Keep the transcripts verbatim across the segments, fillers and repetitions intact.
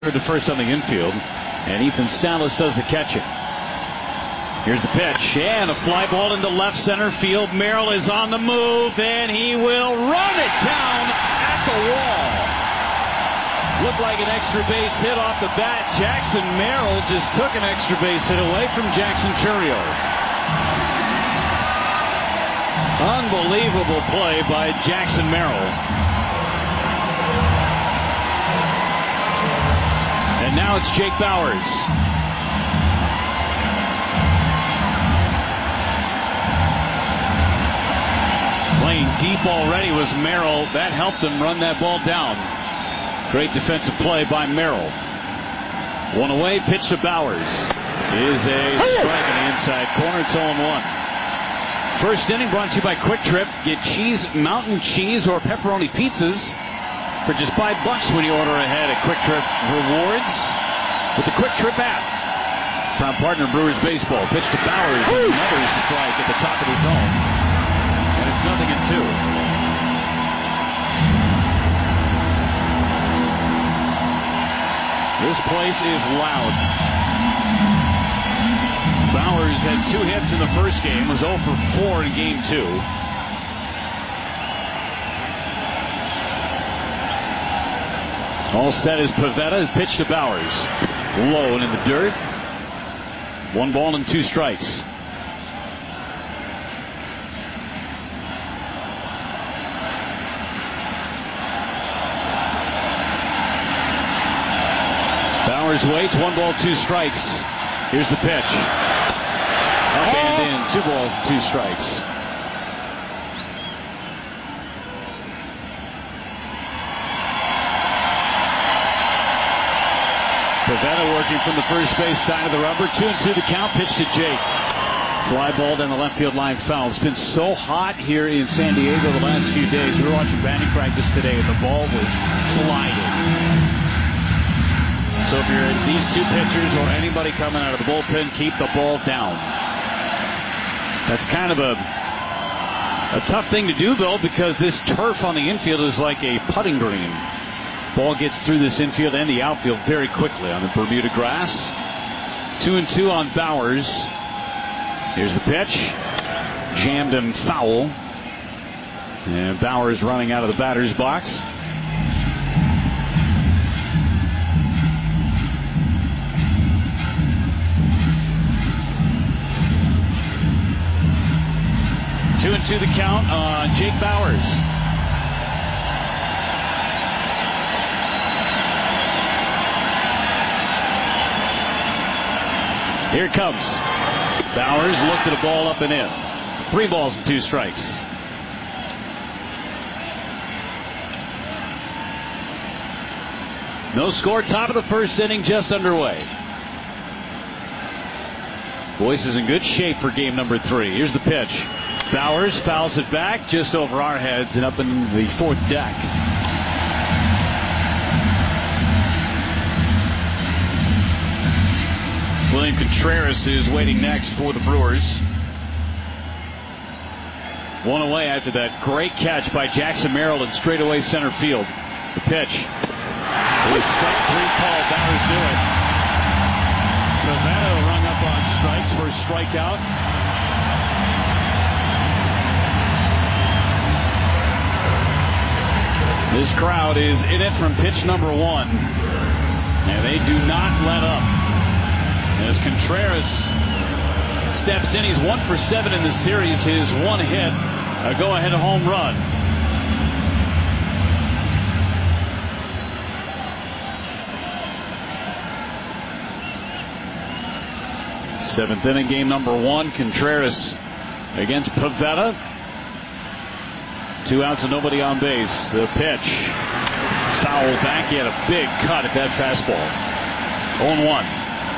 The first on the infield, and Ethan Salas does the catching. Here's the pitch, and a fly ball into left center field. Merrill is on the move, and he will run it down at the wall. Looked like an extra base hit off the bat. Jackson Merrill just took an extra base hit away from Jackson Chourio. Unbelievable play by Jackson Merrill. And now it's Jake Bauers. Playing deep already was Merrill. That helped him run that ball down. Great defensive play by Merrill. One away, pitch to Bauers. Is a strike in the inside corner. It's oh one. First inning brought to you by Quick Trip. Get cheese, mountain cheese, or pepperoni pizzas for just five bucks when you order ahead at Quick Trip Rewards with the Quick Trip app. Proud partner Brewers Baseball. Pitch to Bauers. Another strike at the top of the zone. And it's nothing in two. This place is loud. Bauers had two hits in the first game. Was oh for four in game two. All set is Pivetta. Pitch to Bauers. Low and in the dirt. One ball and two strikes. Bauers waits. One ball, two strikes. Here's the pitch. Up and in. Two balls and two strikes. Pivetta working from the first base side of the rubber. Two and two the count. Pitch to Jake. Fly ball down the left field line foul. It's been so hot here in San Diego the last few days. We were watching batting practice today, and the ball was flying. So if you're these two pitchers or anybody coming out of the bullpen, keep the ball down. That's kind of a a tough thing to do, though, because this turf on the infield is like a putting green. Ball gets through this infield and the outfield very quickly on the Bermuda grass. Two and two on Bauers. Here's the pitch. Jammed and foul. And Bauers running out of the batter's box. Two and two the count on Jake Bauers. Here it comes. Bauers looked at a ball up and in. Three balls and two strikes. No score. Top of the first inning just underway. Boyce is in good shape for game number three. Here's the pitch. Bauers fouls it back just over our heads and up in the fourth deck. William Contreras is waiting next for the Brewers. One away after that great catch by Jackson Merrill in straightaway center field. The pitch. It was strike three call. Bauers do it. Pivetta rung up on strikes for a strikeout. This crowd is in it from pitch number one. And they do not let up. As Contreras steps in, he's one for seven in the series. His one hit, a go-ahead home run. Seventh inning, game number one. Contreras against Pivetta. Two outs and nobody on base. The pitch. Foul back. He had a big cut at that fastball. oh one.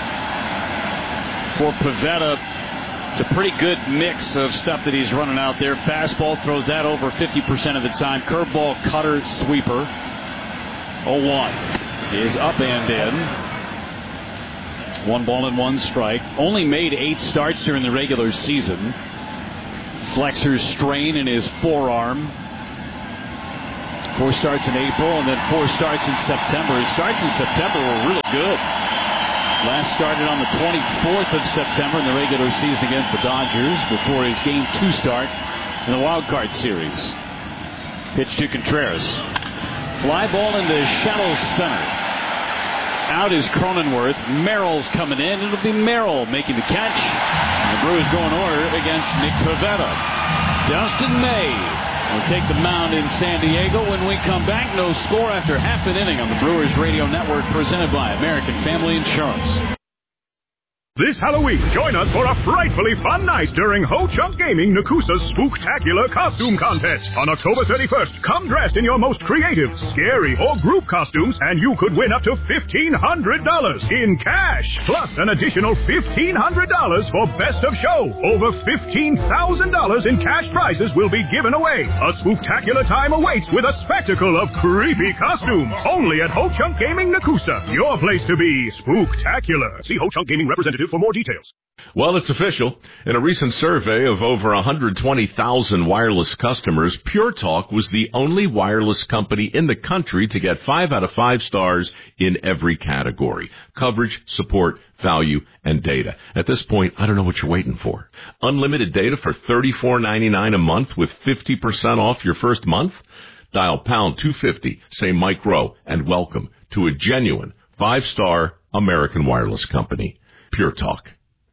For Pivetta, it's a pretty good mix of stuff that he's running out there. Fastball, throws that over fifty percent of the time. Curveball, cutter, sweeper. oh one is up and in. One ball and one strike. Only made eight starts during the regular season. Flexor strain in his forearm. Four starts in April and then four starts in September. His starts in September were really good. Last started on the twenty-fourth of September in the regular season against the Dodgers before his game two start in the wild card series. Pitch to Contreras. Fly ball into shallow center. Out is Cronenworth. Merrill's coming in. It'll be Merrill making the catch. And the Brewers go in order against Nick Pivetta. Dustin May will take the mound in San Diego. When we come back, no score after half an inning on the Brewers Radio Network, presented by American Family Insurance. This Halloween, join us for a frightfully fun night during Ho Chunk Gaming Nakusa's Spooktacular Costume Contest. On October thirty-first, come dressed in your most creative, scary, or group costumes, and you could win up to fifteen hundred dollars in cash, plus an additional fifteen hundred dollars for Best of Show. Over fifteen thousand dollars in cash prizes will be given away. A spooktacular time awaits with a spectacle of creepy costumes. Only at Ho Chunk Gaming Nakusa. Your place to be spooktacular. See Ho Chunk Gaming representative for more details. Well, it's official. In a recent survey of over one hundred twenty thousand wireless customers, Pure Talk was the only wireless company in the country to get five out of five stars in every category: coverage, support, value, and data. At this point, I don't know what you're waiting for. Unlimited data for thirty-four ninety-nine a month with fifty percent off your first month? Dial pound two fifty, say Mike Rowe, and welcome to a genuine five-star American wireless company. Pure Talk.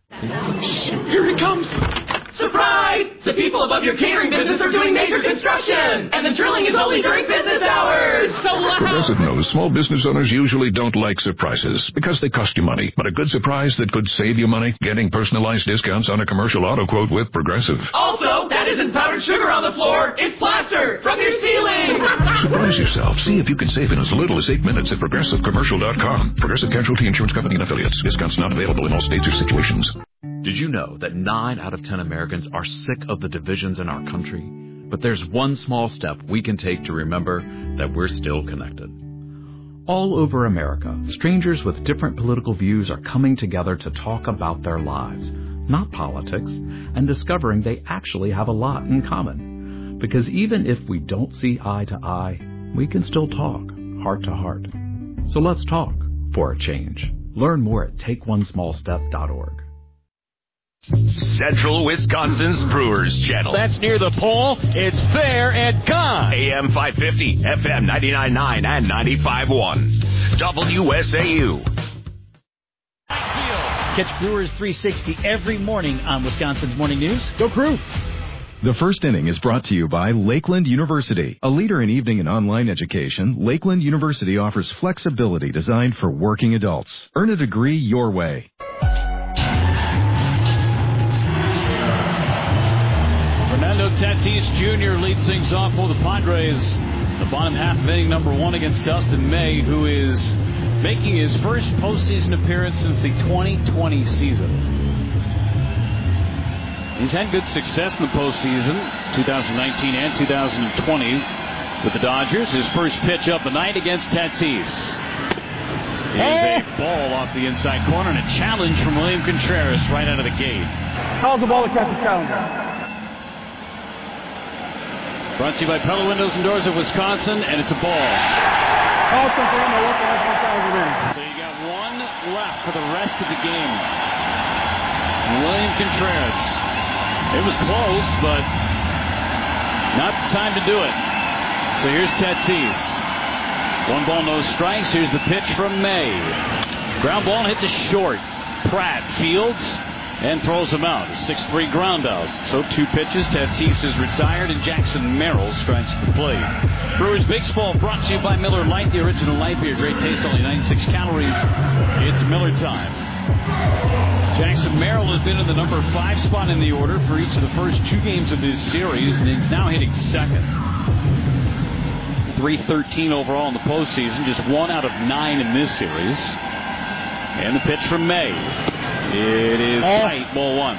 Here he comes! Surprise! The people above your catering business are doing major construction, and the drilling is only during business hours. So loud! Progressive knows small business owners usually don't like surprises because they cost you money. But a good surprise that could save you money? Getting personalized discounts on a commercial auto quote with Progressive. Also, that isn't powdered sugar on the floor. It's plaster from your ceiling. Surprise yourself. See if you can save in as little as eight minutes at Progressive Commercial dot com. Progressive Casualty Insurance Company and Affiliates. Discounts not available in all states or situations. Did you know that nine out of ten Americans are sick of the divisions in our country? But there's one small step we can take to remember that we're still connected. All over America, strangers with different political views are coming together to talk about their lives, not politics, and discovering they actually have a lot in common. Because even if we don't see eye to eye, we can still talk heart to heart. So let's talk for a change. Learn more at take one small step dot org. Central Wisconsin's Brewers Channel. That's near the pole. It's fair and gone. A M five fifty, F M ninety-nine point nine and ninety-five point one. W S A U. Catch Brewers three sixty every morning on Wisconsin's Morning News. Go Crew! The first inning is brought to you by Lakeland University. A leader in evening and online education, Lakeland University offers flexibility designed for working adults. Earn a degree your way. Fernando Tatis Junior leads things off for the Padres. The bottom half of inning number one against Dustin May, who is making his first postseason appearance since the twenty twenty season. He's had good success in the postseason, twenty nineteen and twenty twenty, with the Dodgers. His first pitch up the night against Tatis is a ball off the inside corner and a challenge from William Contreras right out of the gate. Calls the ball to catch the challenger. Brought to you by Pella Windows and Doors of Wisconsin, and it's a ball. Also for him, I so you got one left for the rest of the game. William Contreras. It was close, but not the time to do it. So here's Tatis. One ball, no strikes. Here's the pitch from May. Ground ball hit to short. Pratt fields and throws him out. A six three ground out. So two pitches. Tatis is retired, and Jackson Merrill strikes at the plate. Brewers Baseball brought to you by Miller Lite, the original light beer. Great taste, only ninety-six calories. It's Miller time. Jackson Merrill has been in the number five spot in the order for each of the first two games of this series, and he's now hitting second. three thirteen overall in the postseason, just one out of nine in this series. And the pitch from May. It is tight, ball one.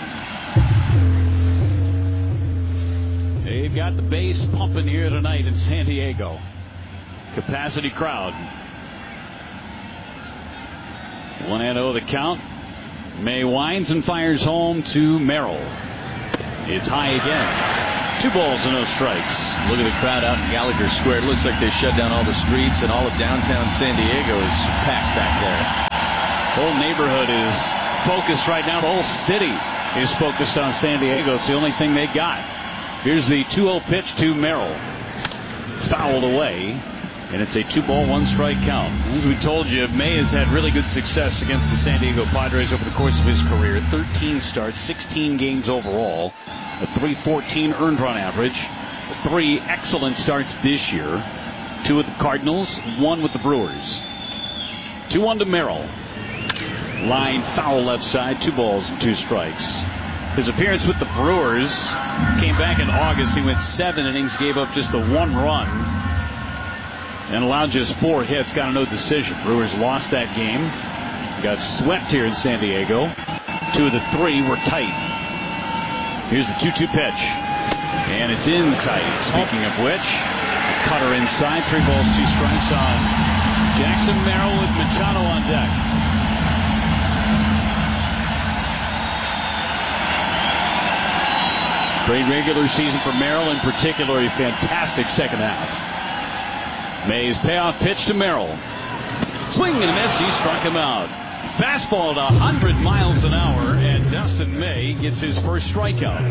They've got the base pumping here tonight in San Diego. Capacity crowd. one and oh the count. May winds and fires home to Merrill. It's high again. Two balls and no strikes. Look at the crowd out in Gallagher Square. It looks like they shut down all the streets, and all of downtown San Diego is packed back there. The whole neighborhood is focused right now. The whole city is focused on San Diego. It's the only thing they got. Here's the two oh pitch to Merrill. Fouled away. And it's a two-ball, one-strike count. As we told you, May has had really good success against the San Diego Padres over the course of his career. thirteen starts, sixteen games overall, a three fourteen earned run average, three excellent starts this year, two with the Cardinals, one with the Brewers. two one to Merrill. Line foul left side, two balls and two strikes. His appearance with the Brewers came back in August. He went seven innings, gave up just the one run, and allowed just four hits, got a no decision. Brewers lost that game. Got swept here in San Diego. Two of the three were tight. Here's the two two pitch. And it's in tight. Speaking of which, cutter inside. Three balls, two strikes on Jackson Merrill with Machado on deck. Great regular season for Merrill, in particular a fantastic second half. May's payoff pitch to Merrill. Swing and a miss. He struck him out. Fastball at one hundred miles an hour, and Dustin May gets his first strikeout.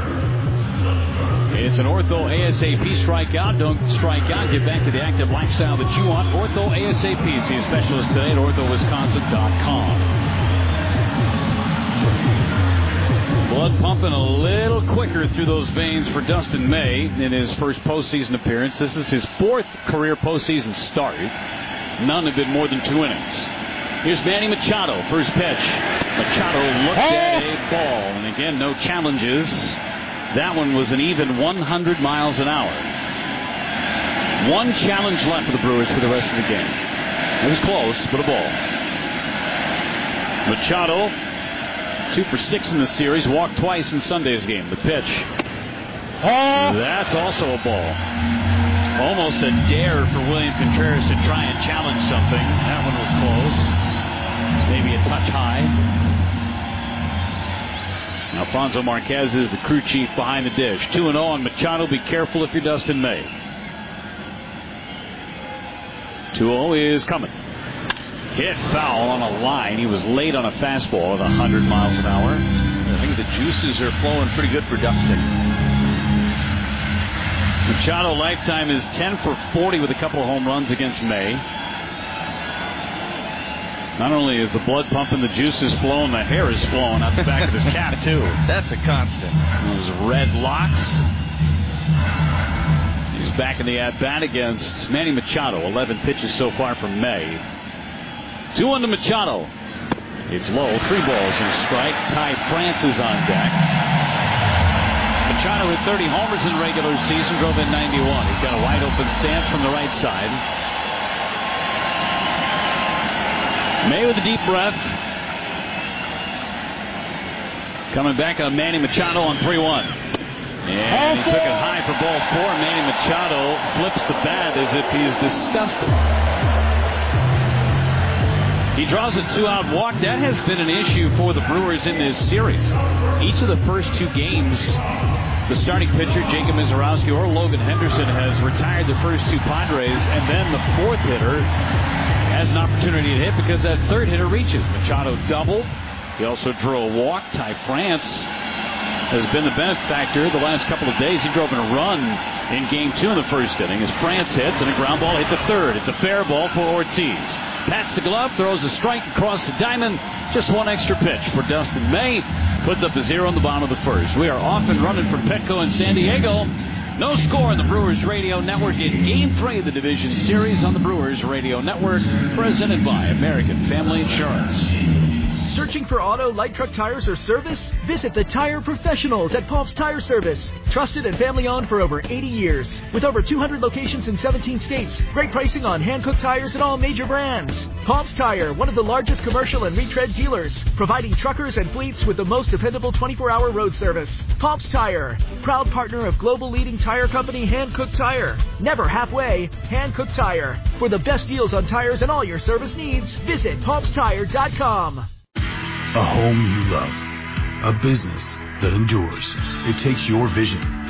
It's an Ortho ASAP strikeout. Don't strike out. Get back to the active lifestyle that you want. Ortho ASAP. See a specialist today at ortho wisconsin dot com. Blood pumping a little quicker through those veins for Dustin May in his first postseason appearance. This is his fourth career postseason start. None have been more than two innings. Here's Manny Machado, first pitch. Machado looked at a ball, and again, no challenges. That one was an even one hundred miles an hour. One challenge left for the Brewers for the rest of the game. It was close, but a ball. Machado, two for six in the series, walked twice in Sunday's game. The pitch. That's also a ball. Almost a dare for William Contreras to try and challenge something. That one was close. Maybe a touch high. Alfonso Marquez is the crew chief behind the dish. two and oh on Machado. Be careful if you're Dustin May. two oh is coming. Hit foul on a line. He was late on a fastball at one hundred miles an hour. I think the juices are flowing pretty good for Dustin. Machado lifetime is ten for forty with a couple of home runs against May. Not only is the blood pumping, the juices flowing, the hair is flowing out the back of his cap, too. That's a constant. Those red locks. He's back in the at-bat against Manny Machado. eleven pitches so far from May. two one to Machado. It's low. Three balls and a strike. Ty France is on deck. Machado hit thirty homers in the regular season, drove in ninety-one. He's got a wide open stance from the right side. May with a deep breath. Coming back on Manny Machado on three one. And he took it high for ball four. Manny Machado flips the bat as if he's disgusted. He draws a two-out walk. That has been an issue for the Brewers in this series. Each of the first two games, the starting pitcher, Jacob Mizorowski or Logan Henderson, has retired the first two Padres, and then the fourth hitter has an opportunity to hit because that third hitter reaches. Machado doubled. He also drew a walk. Ty France has been the benefactor the last couple of days. He drove in a run in game two in the first inning as France hits, and a ground ball hits a third. It's a fair ball for Ortiz. Pats the glove, throws a strike across the diamond. Just one extra pitch for Dustin May. Puts up a zero in the bottom of the first. We are off and running from Petco in San Diego. No score on the Brewers Radio Network in Game three of the Division Series on the Brewers Radio Network, presented by American Family Insurance. Searching for auto, light truck tires, or service? Visit the Tire Professionals at Paul's Tire Service. Trusted and family-owned for over eighty years. With over two hundred locations in seventeen states. Great pricing on hand-cooked tires at all major brands. Paul's Tire, one of the largest commercial and retread dealers, providing truckers and fleets with the most dependable twenty-four hour road service. Paul's Tire, proud partner of global leading tire company Hankook Tire. Never halfway, Hankook Tire. For the best deals on tires and all your service needs, visit Paul's Tire dot com. A home you love. A business that endures. It takes your vision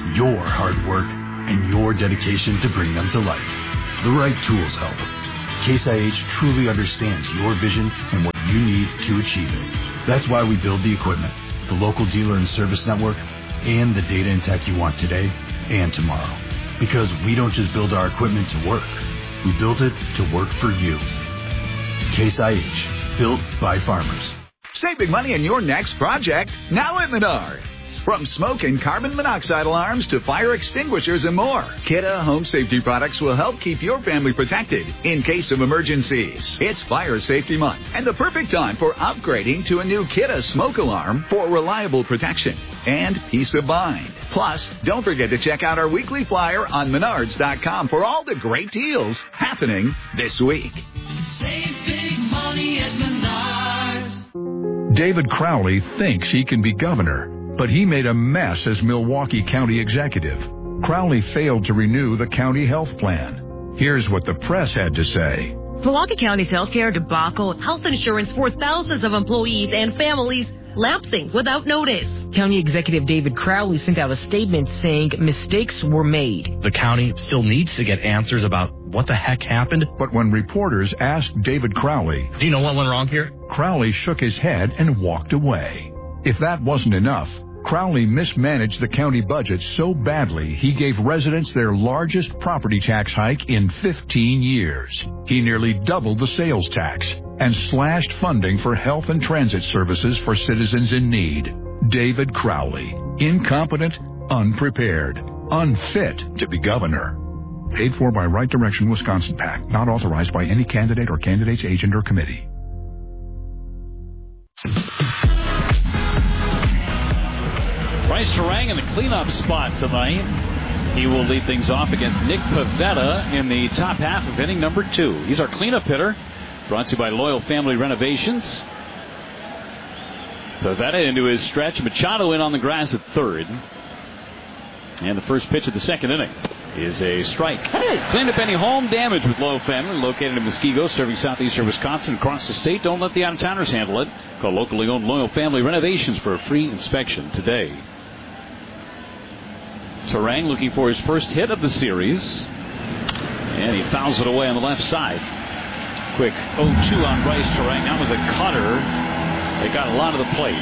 your hard work and your dedication to bring them to life. The right tools help. Case I H truly understands your vision and what you need to achieve it. That's why we build the equipment, the local dealer and service network, and the data and tech you want today and tomorrow. Because we don't just build our equipment to work. We build it to work for you. Case I H, built by farmers. Save big money on your next project, now at Menards. From smoke and carbon monoxide alarms to fire extinguishers and more, Kidde Home Safety products will help keep your family protected in case of emergencies. It's Fire Safety Month and the perfect time for upgrading to a new Kidde smoke alarm for reliable protection and peace of mind. Plus, don't forget to check out our weekly flyer on menards dot com for all the great deals happening this week. Save big money at Menards. David Crowley thinks he can be governor, but he made a mess as Milwaukee County executive. Crowley failed to renew the county health plan. Here's what the press had to say. Milwaukee County's healthcare debacle, health insurance for thousands of employees and families lapsing without notice. County Executive David Crowley sent out a statement saying mistakes were made. The county still needs to get answers about what the heck happened. But when reporters asked David Crowley, do you know what went wrong here? Crowley shook his head and walked away. If that wasn't enough, Crowley mismanaged the county budget so badly he gave residents their largest property tax hike in fifteen years. He nearly doubled the sales tax and slashed funding for health and transit services for citizens in need. David Crowley, incompetent, unprepared, unfit to be governor. Paid for by Right Direction Wisconsin PAC, not authorized by any candidate or candidate's agent or committee. Bryce Turang in the cleanup spot tonight. He will lead things off against Nick Pivetta in the top half of inning number two. He's our cleanup hitter, brought to you by Loyal Family Renovations. Pivetta into his stretch. Machado in on the grass at third. And the first pitch of the second inning is a strike. Hey, cleaned up any home damage with Loyal Family, located in Muskego, serving southeastern Wisconsin across the state. Don't let the out-of-towners handle it. Call locally owned Loyal Family Renovations for a free inspection today. Turang looking for his first hit of the series. And he fouls it away on the left side. Quick oh two on Bryce Turang. That was a cutter. They got a lot of the plate.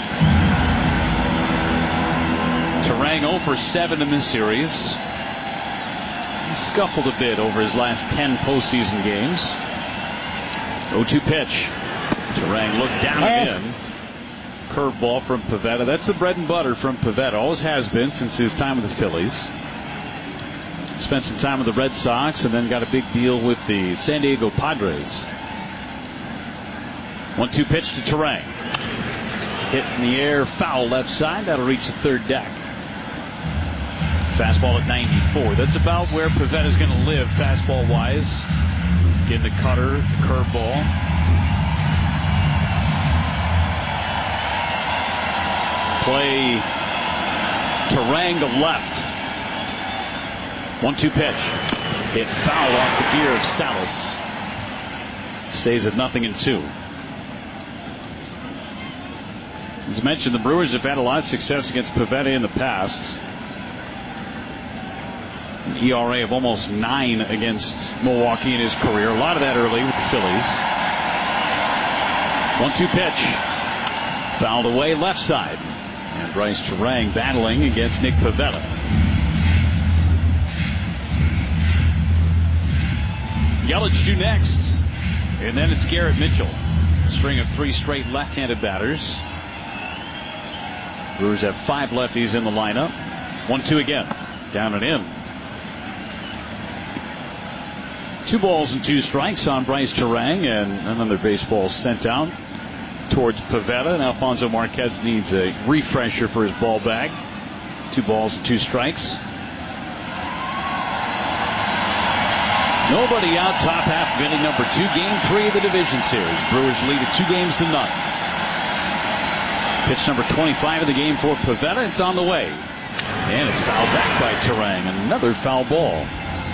Turang oh for seven in this series. He scuffled a bit over his last ten postseason games. oh two pitch. Turang looked down again. Curveball from Pivetta. That's the bread and butter from Pivetta. Always has been since his time with the Phillies. Spent some time with the Red Sox and then got a big deal with the San Diego Padres. one two pitch to Turang. Hit in the air, foul left side. That'll reach the third deck. Fastball at ninety-four. That's about where Pivetta's going to live fastball-wise. Getting the cutter, the curveball. Play Turang to left. one two pitch. Hit foul off the gear of Salas. Stays at nothing and two. As mentioned, the Brewers have had a lot of success against Pivetta in the past. An E R A of almost nine against Milwaukee in his career. A lot of that early with the Phillies. one two pitch. Fouled away left side. And Bryce Turang battling against Nick Pivetta. Yelich due next. And then it's Garrett Mitchell. A string of three straight left-handed batters. Brewers have five lefties in the lineup. one two again. Down and in. Two balls and two strikes on Bryce Turang, and another baseball sent out towards Pivetta. And Alfonso Marquez needs a refresher for his ball bag. Two balls and two strikes. Nobody out, top half of inning number two, game three of the division series. Brewers lead at two games to none. Pitch number twenty-five of the game for Pivetta. It's on the way. And it's fouled back by Turang. Another foul ball.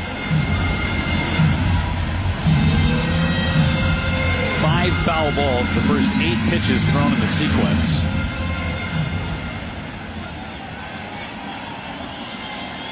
Five foul balls, the first eight pitches thrown in the sequence.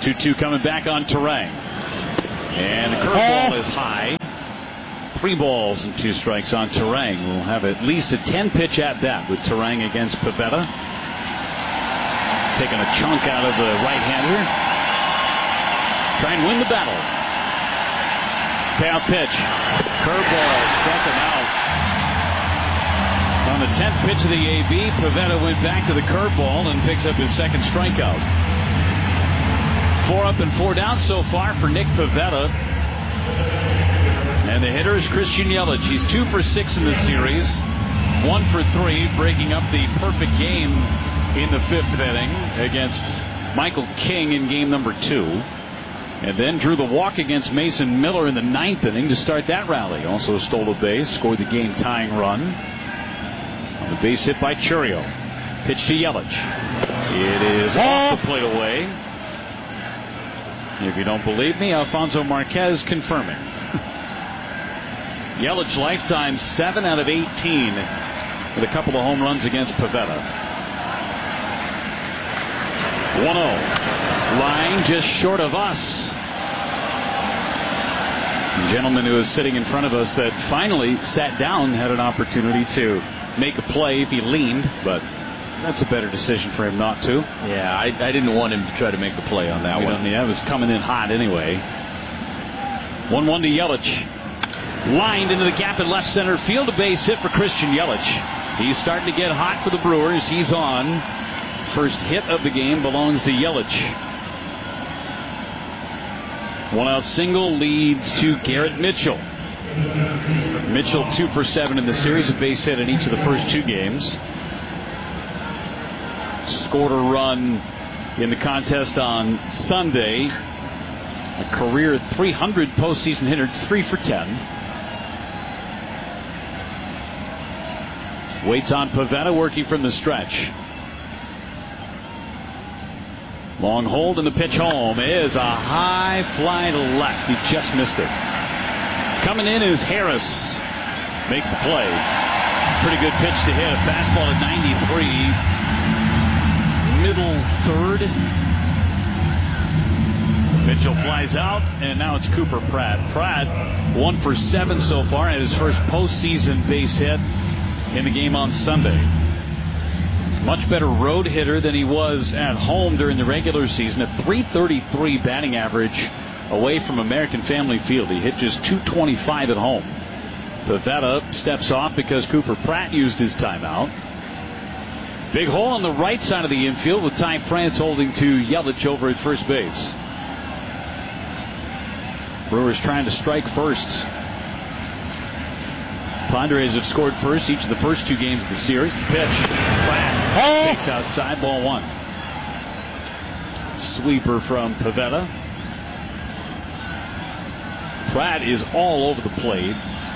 two two coming back on Terang. And the curveball is high. Three balls and two strikes on Terang. We'll have at least a ten-pitch at-bat with Terang against Pivetta. Taking a chunk out of the right-hander. Try and win the battle. Payout pitch. Curveball struck him out. On the tenth pitch of the A B, Pivetta went back to the curveball and picks up his second strikeout. Four up and four down so far for Nick Pivetta. And the hitter is Christian Yelich. He's two for six in the series. One for three, breaking up the perfect game in the fifth inning against Michael King in game number two. And then drew the walk against Mason Miller in the ninth inning to start that rally. Also stole a base, scored the game-tying run. On the base hit by Churio. Pitch to Yelich. It is off the plate away. If you don't believe me, Alfonso Marquez confirming. Yelich lifetime seven out of eighteen with a couple of home runs against Pivetta. one oh. Line just short of us. The gentleman who is sitting in front of us that finally sat down had an opportunity to make a play if he leaned, but that's a better decision for him not to. Yeah, I, I didn't want him to try to make the play on that we one. Yeah, it was coming in hot anyway. one one to Yelich. Lined into the gap in left center field. A base hit for Christian Yelich. He's starting to get hot for the Brewers. He's on. First hit of the game belongs to Yelich. One out single leads to Garrett Mitchell. Mitchell two for seven in the series. A base hit in each of the first two games. Scored a run in the contest on Sunday. A career three hundred postseason hitter, three for ten. Waits on Pivetta, working from the stretch. Long hold and the pitch home is a high fly to left. He just missed it. Coming in is Harris. Makes the play. Pretty good pitch to hit. A fastball at ninety-three. Middle third. Mitchell flies out, and now it's Cooper Pratt. Pratt, one for seven so far, at his first postseason base hit in the game on Sunday. Much better road hitter than he was at home during the regular season. A three thirty-three batting average away from American Family Field. He hit just two twenty-five at home. Pivetta steps off because Cooper Pratt used his timeout. Big hole on the right side of the infield with Ty France holding to Yelich over at first base. Brewers trying to strike first. Padres have scored first each of the first two games of the series. The pitch, flat, takes outside, ball one. Sweeper from Pivetta. Pratt is all over the plate.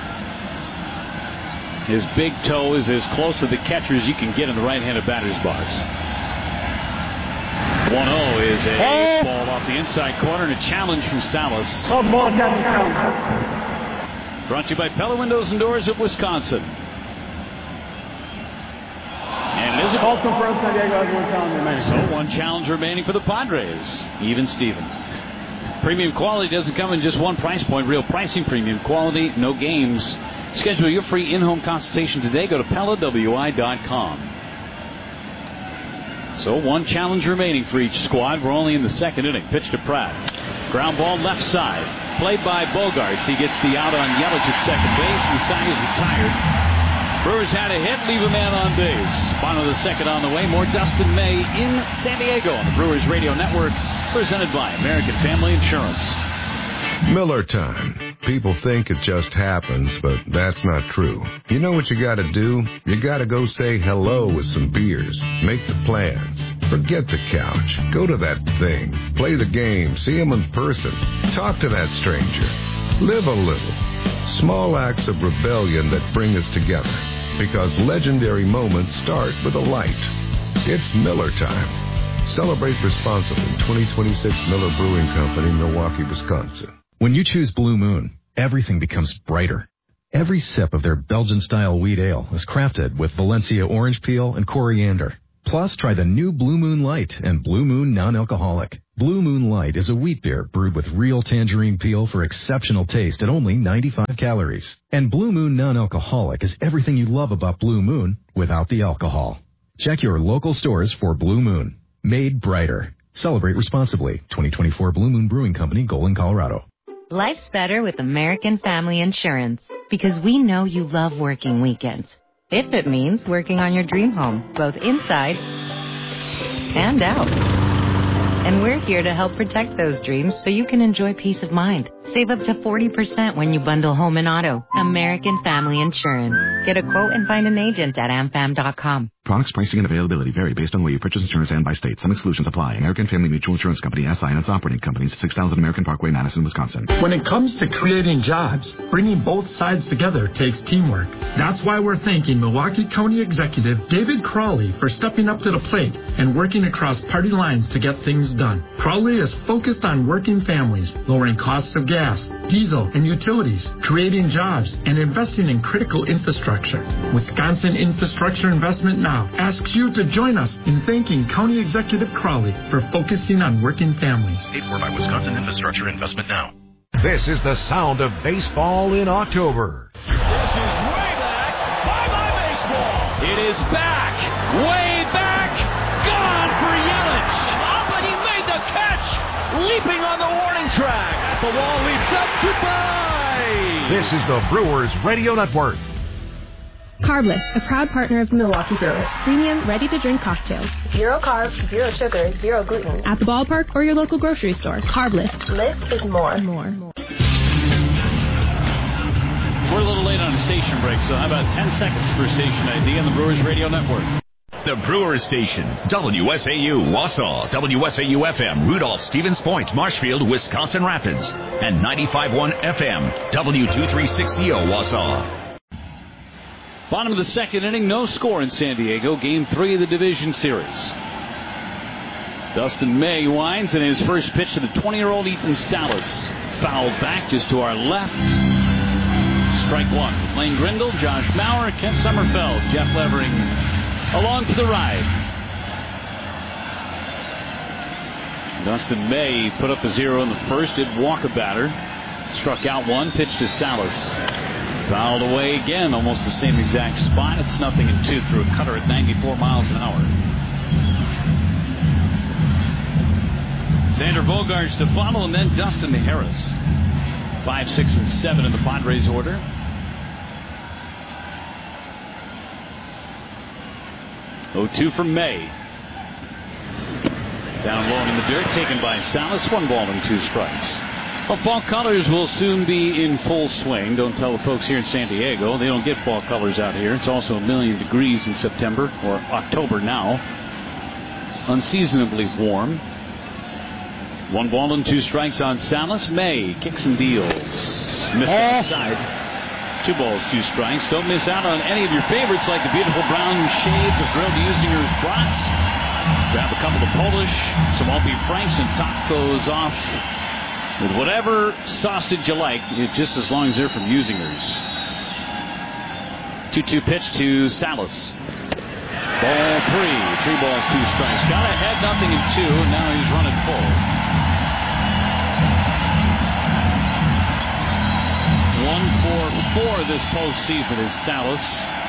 His big toe is as close to the catcher as you can get in the right-handed batter's box. one oh is a ball off the inside corner and a challenge from Salas. Brought to you by Pella Windows and Doors of Wisconsin. And it is a ball from San Diego. So one challenge remaining for the Padres. Even Steven. Premium quality doesn't come in just one price point. Real pricing, premium quality, no games. Schedule your free in-home consultation today. Go to Pella W I dot com. So one challenge remaining for each squad. We're only in the second inning. Pitch to Pratt. Ground ball left side. Played by Bogarts. He gets the out on Yelich at second base. The side is retired. Brewers had a hit. Leave a man on base. Bottom of the second on the way. More Dustin May in San Diego on the Brewers Radio Network. Presented by American Family Insurance. Miller time. People think it just happens, but that's not true. You know what you gotta do? You gotta go say hello with some beers. Make the plans. Forget the couch. Go to that thing. Play the game. See him in person. Talk to that stranger. Live a little. Small acts of rebellion that bring us together. Because legendary moments start with a light. It's Miller time. Celebrate responsibly. twenty twenty-six Miller Brewing Company, Milwaukee, Wisconsin. When you choose Blue Moon, everything becomes brighter. Every sip of their Belgian-style wheat ale is crafted with Valencia orange peel and coriander. Plus, try the new Blue Moon Light and Blue Moon Non-Alcoholic. Blue Moon Light is a wheat beer brewed with real tangerine peel for exceptional taste at only ninety-five calories. And Blue Moon Non-Alcoholic is everything you love about Blue Moon without the alcohol. Check your local stores for Blue Moon. Made brighter. Celebrate responsibly. twenty twenty-four Blue Moon Brewing Company, Golden, Colorado. Life's better with American Family Insurance because we know you love working weekends. If it means working on your dream home, both inside and out. And we're here to help protect those dreams so you can enjoy peace of mind. Save up to forty percent when you bundle home and auto. American Family Insurance. Get a quote and find an agent at am fam dot com. Products, pricing, and availability vary based on where you purchase insurance and by state. Some exclusions apply. American Family Mutual Insurance Company, S I and its operating companies, six thousand American Parkway, Madison, Wisconsin. When it comes to creating jobs, bringing both sides together takes teamwork. That's why we're thanking Milwaukee County Executive David Crowley for stepping up to the plate and working across party lines to get things done. Crowley is focused on working families, lowering costs of gas, diesel, and utilities, creating jobs, and investing in critical infrastructure. Wisconsin Infrastructure Investment Now asks you to join us in thanking County Executive Crowley for focusing on working families. Paid for by Wisconsin Infrastructure Investment Now. This is the sound of baseball in October. This is way back. Bye-bye baseball. It is back. Way back. Gone for Yelich. Oh, but he made the catch. Leaping on the warning track. The wall leaps up. Goodbye. This is the Brewers Radio Network. Carbless, a proud partner of the Milwaukee Brewers. Premium, ready-to-drink cocktails. Zero carbs, zero sugar, zero gluten. At the ballpark or your local grocery store. Carbless. Less is more. More. We're a little late on a station break, so how about ten seconds per station I D on the Brewers Radio Network. The Brewers Station, W S A U, Wausau, W S A U F M, Rudolph, Stevens Point, Marshfield, Wisconsin Rapids, and ninety-five point one F M, W two thirty-six C O, Wausau. Bottom of the second inning, no score in San Diego. Game three of the division series. Dustin May winds in his first pitch to the twenty-year-old Ethan Salas. Fouled back just to our left. Strike one. Lane Grindle, Josh Maurer, Kent Sommerfeld, Jeff Levering along for the ride. Dustin May put up a zero in the first. Did walk a batter. Struck out one. Pitch to Salas. Fouled away again, almost the same exact spot. It's nothing in two through a cutter at ninety-four miles an hour. Xander Bogaerts to follow, and then Dustin Harris. Five, six, and seven in the Padres order. oh two from May. Down low in the dirt, taken by Salas. One ball and two strikes. Well, fall colors will soon be in full swing. Don't tell the folks here in San Diego. They don't get fall colors out here. It's also a million degrees in September, or October now. Unseasonably warm. One ball and two strikes on Salas. May kicks and deals. Missed outside. Two balls, two strikes. Don't miss out on any of your favorites like the beautiful brown shades of grilled Usinger's brats. Grab a couple of Polish, some all beef franks, and top those off with whatever sausage you like, just as long as they're from Usinger's. two two pitch to Salas. Ball three. Three balls, two strikes. Got ahead, nothing in two, and now he's running full. One for four this postseason is Salas.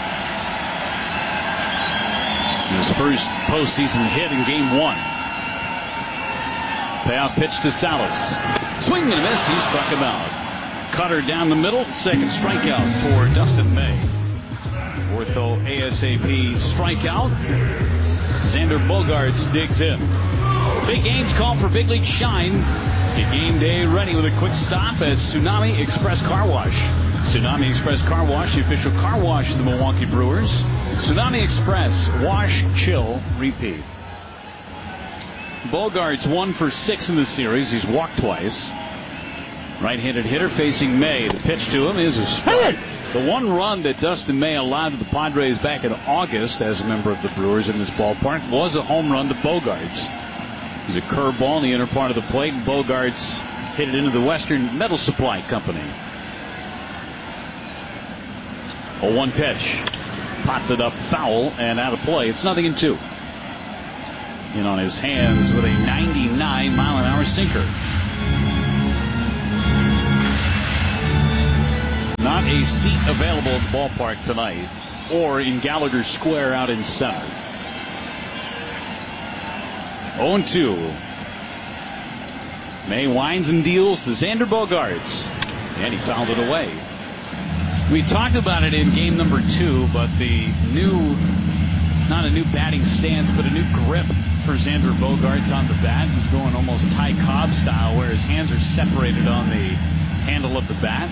His first postseason hit in game one. Payoff pitch to Salas. Swing and a miss. He struck him out. Cutter down the middle. Second strikeout for Dustin May. Ortho ASAP strikeout. Xander Bogaerts digs in. Big games call for big league shine. Get game day ready with a quick stop at Tsunami Express Car Wash. Tsunami Express Car Wash, the official car wash of the Milwaukee Brewers. Tsunami Express, wash, chill, repeat. Bogaerts one for six in the series. He's walked twice. Right-handed hitter facing May. The pitch to him is a strike. The one run that Dustin May allowed to the Padres back in August as a member of the Brewers in this ballpark was a home run to Bogaerts. It was a curveball in the inner part of the plate, and Bogaerts hit it into the Western Metal Supply Company. oh one pitch. Popped it up foul and out of play. It's nothing in two. in on his hands with a ninety-nine mile an hour sinker. Not a seat available at the ballpark tonight or in Gallagher Square out in center. oh and two. May winds and deals to Xander Bogaerts, and he fouled it away. We talked about it in game number two, but the new, it's not a new batting stance, but a new grip for Xander Bogaerts on the bat. He's going almost Ty Cobb style, where his hands are separated on the handle of the bat.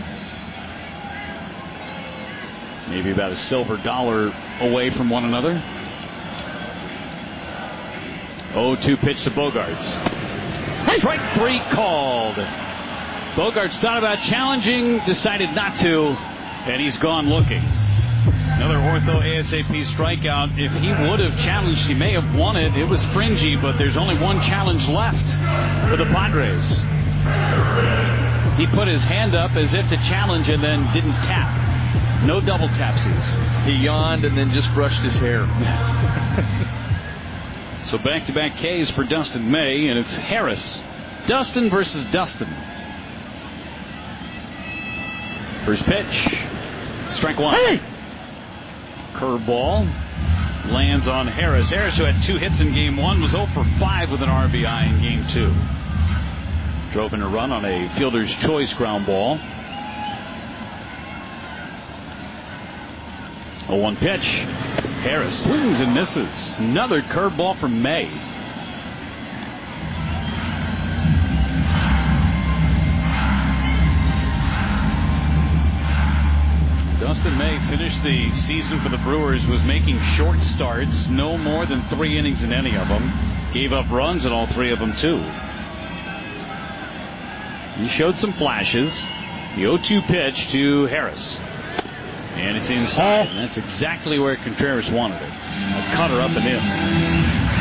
Maybe about a silver dollar away from one another. oh two pitch to Bogaerts. Strike three called. Bogaerts thought about challenging, decided not to, and he's gone looking. Another ortho ASAP strikeout. If he would have challenged, he may have won it. It was fringy, but there's only one challenge left for the Padres. He put his hand up as if to challenge and then didn't tap. No double tapsies. He yawned and then just brushed his hair. So back-to-back Ks for Dustin May, and it's Harris. Dustin versus Dustin. First pitch. Strike one. Hey! Curveball. Lands on Harris. Harris, who had two hits in game one, was oh for five with an R B I in game two. Drove in a run on a fielder's choice ground ball. oh one pitch. Harris swings and misses. Another curveball from May. Dustin May finished the season for the Brewers, was making short starts, no more than three innings in any of them. Gave up runs in all three of them, too. He showed some flashes. The oh two pitch to Harris. And it's inside. And that's exactly where Contreras wanted it. A cutter up and in.